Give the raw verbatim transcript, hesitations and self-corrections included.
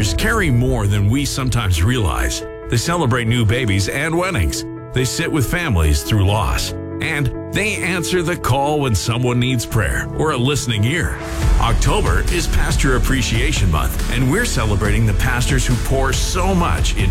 pastors carry more than we sometimes realize. They celebrate new babies and weddings. They sit with families through loss. And they answer the call when someone needs prayer or a listening ear. October is Pastor Appreciation Month, and we're celebrating the pastors who pour so much into